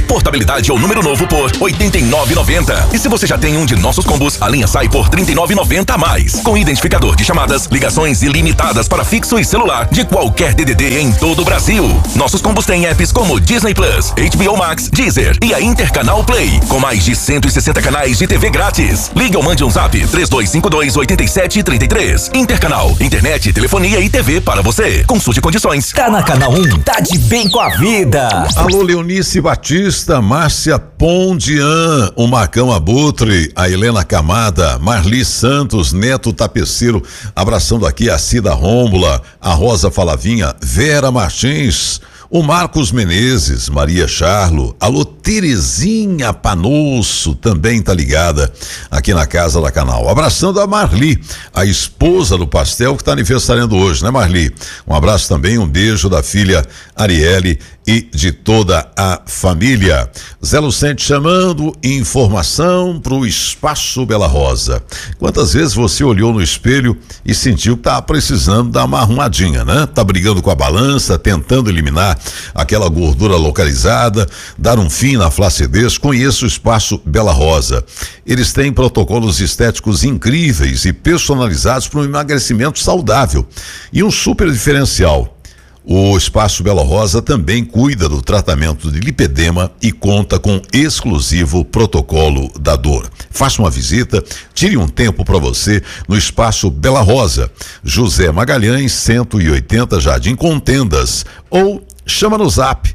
Portabilidade ou número novo por R$ 89,90. E se você já tem um de nossos combos, a linha sai por R$ 39,90 a mais. Com identificador de chamadas, ligações ilimitadas para fixo e celular de qualquer DDD em todo o Brasil. Nossos combos têm apps como Disney Plus, HBO Max, Deezer e a Intercanal Play, com mais de 160 canais de TV grátis. Ligue ou mande um zap 3252-8733. Intercanal, internet, telefonia e TV para você. Consulte condições. Tá na Canal 1, tá de bem com a vida. Alô, Leonice Batista, Márcia Pondian, o Marcão Abutre, a Helena Camada, Marli Santos, Neto Tapeceiro, abraçando aqui a Cida Rômula, a Rosa Falavinha, Vera Martins, o Marcos Menezes, Maria Charlo, alô Terezinha Panosso, também tá ligada aqui na casa da Canal. Abraçando a Marli, a esposa do pastel que tá aniversariando hoje, né, Marli? Um abraço também, um beijo da filha Arielle e de toda a família. Zé Lucente chamando, informação pro Espaço Bela Rosa. Quantas vezes você olhou no espelho e sentiu que tá precisando dar uma arrumadinha, né? Tá brigando com a balança, tentando eliminar aquela gordura localizada, dar um fim na flacidez. Conheça o Espaço Bela Rosa. Eles têm protocolos estéticos incríveis e personalizados para um emagrecimento saudável. E um super diferencial: o Espaço Bela Rosa também cuida do tratamento de lipedema e conta com exclusivo protocolo da dor. Faça uma visita, tire um tempo para você no Espaço Bela Rosa, José Magalhães 180, Jardim Contendas, ou chama no zap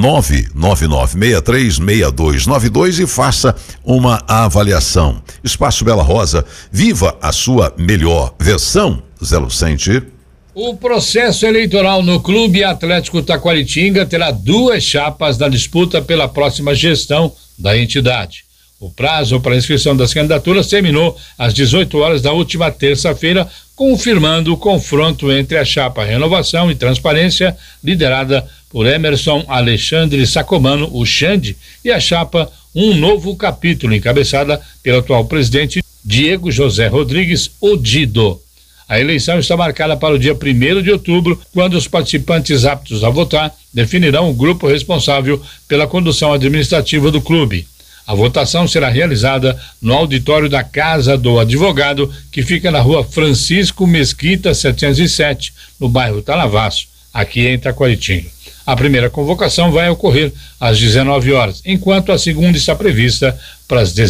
999636292 e faça uma avaliação. Espaço Bela Rosa, viva a sua melhor versão. Zé Lucente. O processo eleitoral no Clube Atlético Taquaritinga terá duas chapas na disputa pela próxima gestão da entidade. O prazo para a inscrição das candidaturas terminou às 18 horas da última terça-feira, confirmando o confronto entre a chapa Renovação e Transparência, liderada por Emerson Alexandre Sacomano, o Xande, e a chapa Um Novo Capítulo, encabeçada pelo atual presidente Diego José Rodrigues Odido. A eleição está marcada para o dia 1º de outubro, quando os participantes aptos a votar definirão o grupo responsável pela condução administrativa do clube. A votação será realizada no auditório da Casa do Advogado, que fica na rua Francisco Mesquita 707, no bairro Talavaço, aqui em Taquaritinga. A primeira convocação vai ocorrer às 19 horas, enquanto a segunda está prevista para as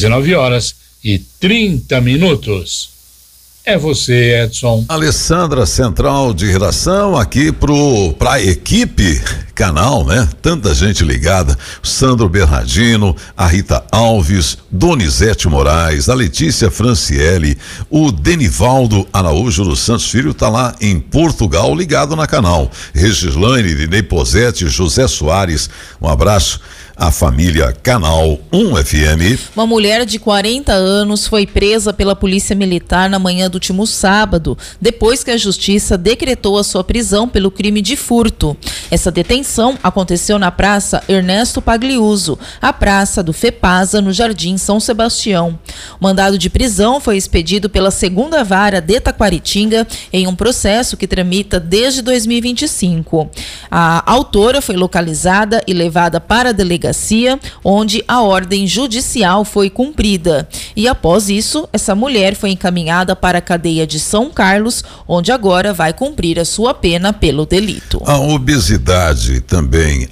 19h30. É você, Edson. Alessandra, central de redação, aqui pra equipe Canal, né? Tanta gente ligada. Sandro Bernardino, a Rita Alves, Donizete Moraes, a Letícia Franciele, o Denivaldo Araújo dos Santos Filho tá lá em Portugal, ligado na Canal. Regislane, Irinei Posetti, José Soares, um abraço à família Canal 1 FM. Uma mulher de 40 anos foi presa pela Polícia Militar na manhã do último sábado, depois que a Justiça decretou a sua prisão pelo crime de furto. Essa detenção aconteceu na Praça Ernesto Pagliuso, a praça do FEPASA, no Jardim São Sebastião. O mandado de prisão foi expedido pela 2ª Vara de Taquaritinga em um processo que tramita desde 2025. A autora foi localizada e levada para a delegacia, onde a ordem judicial foi cumprida. E após isso, essa mulher foi encaminhada para a cadeia de São Carlos, onde agora vai cumprir a sua pena pelo delito. A obesidade também,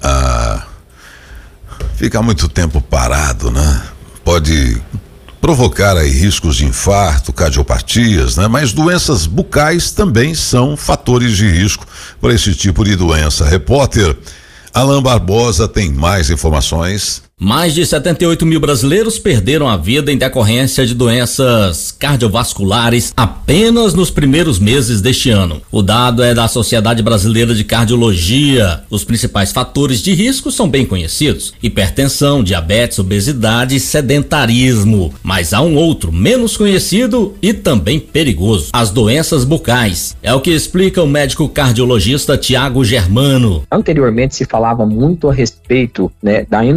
fica muito tempo parado, né? Pode provocar aí riscos de infarto, cardiopatias, né? Mas doenças bucais também são fatores de risco para esse tipo de doença. Repórter Alan Barbosa tem mais informações. Mais de 78 mil brasileiros perderam a vida em decorrência de doenças cardiovasculares apenas nos primeiros meses deste ano. O dado é da Sociedade Brasileira de Cardiologia. Os principais fatores de risco são bem conhecidos: hipertensão, diabetes, obesidade e sedentarismo. Mas há um outro, menos conhecido e também perigoso: as doenças bucais. É o que explica o médico cardiologista Tiago Germano. Anteriormente se falava muito a respeito, da endocardite,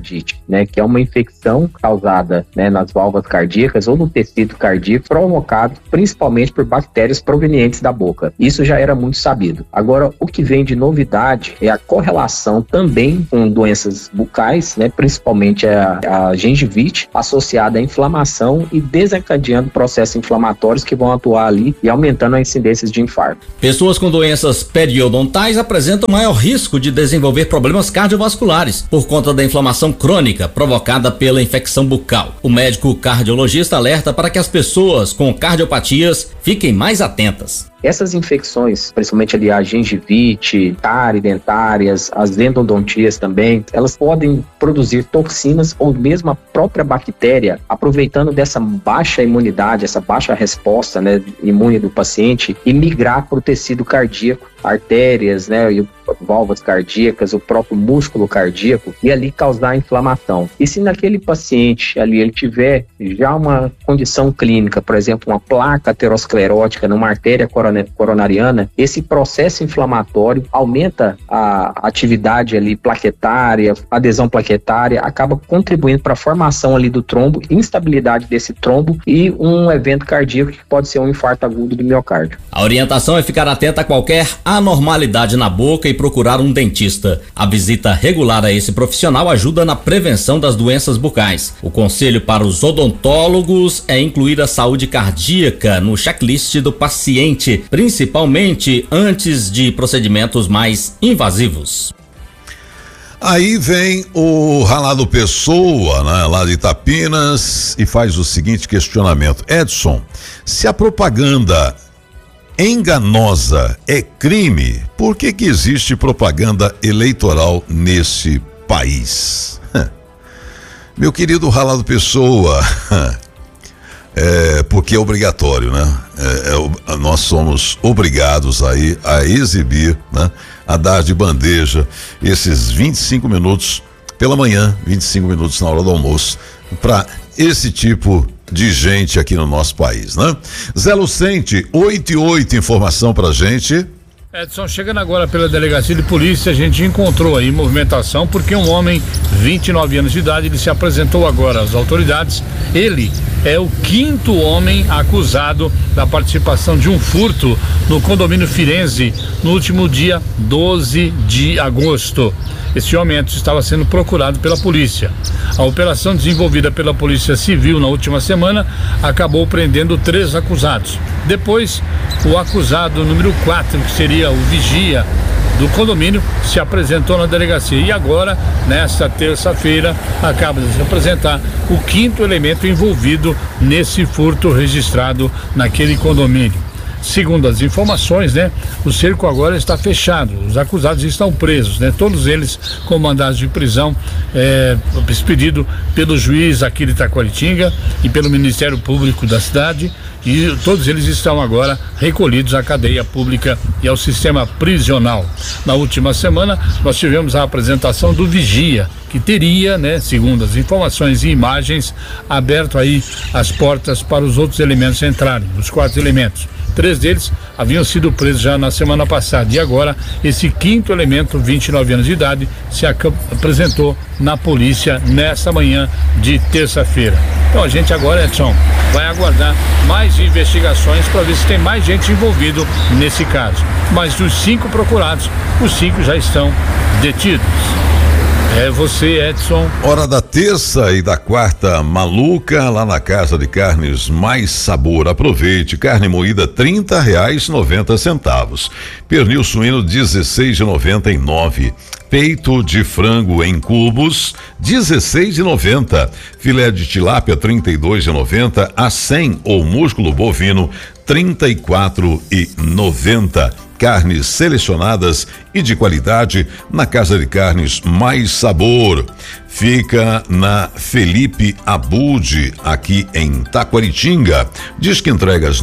miocardite, né, que é uma infecção causada, né, nas válvulas cardíacas ou no tecido cardíaco, provocado principalmente por bactérias provenientes da boca. Isso já era muito sabido. Agora, o que vem de novidade é a correlação também com doenças bucais, né, principalmente a gengivite, associada à inflamação e desencadeando processos inflamatórios que vão atuar ali e aumentando a incidência de infarto. Pessoas com doenças periodontais apresentam maior risco de desenvolver problemas cardiovasculares por conta da inflamação crônica provocada pela infecção bucal. O médico cardiologista alerta para que as pessoas com cardiopatias fiquem mais atentas. Essas infecções, principalmente ali a gengivite, cárie dentárias, as endodontias também, elas podem produzir toxinas ou mesmo a própria bactéria, aproveitando dessa baixa imunidade, essa baixa resposta, né, imune do paciente, e migrar para o tecido cardíaco, artérias, né, e válvulas cardíacas, o próprio músculo cardíaco, e ali causar inflamação. E se naquele paciente ali ele tiver já uma condição clínica, por exemplo, uma placa aterosclerótica numa artéria coronariana, esse processo inflamatório aumenta a atividade ali plaquetária, adesão plaquetária, acaba contribuindo para a formação ali do trombo, instabilidade desse trombo e um evento cardíaco que pode ser um infarto agudo do miocárdio. A orientação é ficar atenta a qualquer anormalidade na boca e procurar um dentista. A visita regular a esse profissional ajuda na prevenção das doenças bucais. O conselho para os odontólogos é incluir a saúde cardíaca no checklist do paciente, principalmente antes de procedimentos mais invasivos. Aí vem o Ralado Pessoa, né, lá de Itapinas, e faz o seguinte questionamento: Edson, se a propaganda enganosa é crime, por que existe propaganda eleitoral nesse país? Meu querido Ralado Pessoa, porque é obrigatório, né? Nós somos obrigados aí a exibir, né? A dar de bandeja esses 25 minutos pela manhã, 25 minutos na hora do almoço, para esse tipo de gente aqui no nosso país, né? Zé Lucente, 8 informação pra gente. Edson, chegando agora pela delegacia de polícia, a gente encontrou aí movimentação porque um homem, 29 anos de idade, ele se apresentou agora às autoridades. Ele é o 5º homem acusado da participação de um furto no condomínio Firenze no último dia 12 de agosto. Esse homem estava sendo procurado pela polícia. A operação desenvolvida pela Polícia Civil na última semana acabou prendendo 3 acusados. Depois, o acusado número 4, que seria o vigia do condomínio, se apresentou na delegacia. E agora, nesta terça-feira, acaba de se apresentar o 5º elemento envolvido nesse furto registrado naquele condomínio. Segundo as informações, né, o cerco agora está fechado, os acusados estão presos, né, todos eles com mandados de prisão expedido pelo juiz aqui de Taquaritinga e pelo Ministério Público da cidade, e todos eles estão agora recolhidos à cadeia pública e ao sistema prisional. Na última semana, nós tivemos a apresentação do vigia, que teria, né, segundo as informações e imagens, aberto aí as portas para os outros elementos entrarem, os 4 elementos. 3 deles haviam sido presos já na semana passada e agora esse 5º elemento, 29 anos de idade, se apresentou na polícia nessa manhã de terça-feira. Então a gente agora, Edson, vai aguardar mais investigações para ver se tem mais gente envolvida nesse caso. Mas dos 5 procurados, os 5 já estão detidos. É você, Edson. Hora da terça e da quarta maluca lá na Casa de Carnes Mais Sabor. Aproveite, carne moída R$30,90. Pernil suíno R$16,99. Peito de frango em cubos R$16,90. Filé de tilápia R$32,90. Acém ou músculo bovino R$34,90. Carnes selecionadas e de qualidade na Casa de Carnes Mais Sabor. Fica na Felipe Abude, aqui em Taquaritinga. Diz que entregas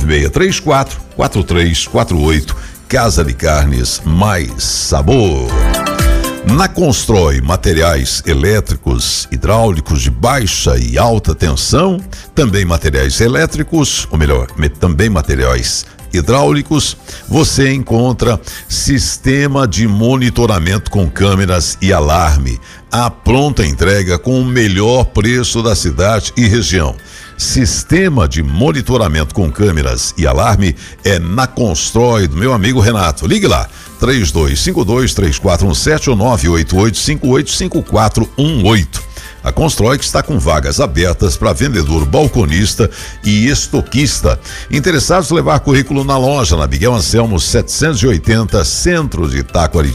99634-4348. Casa de Carnes Mais Sabor. Na Constrói materiais elétricos, hidráulicos de baixa e alta tensão, também materiais elétricos, ou melhor, também materiais hidráulicos, você encontra sistema de monitoramento com câmeras e alarme. A pronta entrega com o melhor preço da cidade e região. Sistema de monitoramento com câmeras e alarme é na Constrói do meu amigo Renato. Ligue lá, 3252-3417 ou 988-585418. A Constrói que está com vagas abertas para vendedor, balconista e estoquista. Interessados levar currículo na loja, na Miguel Anselmo 780, centro de Itacoari.